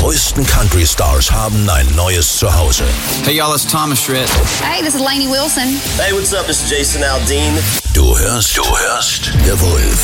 größten Country-Stars haben ein neues Zuhause. Hey y'all, it's Thomas Schritt. Hey, this is Lainey Wilson. Hey, what's up? This is Jason Aldean. Du hörst The Wolf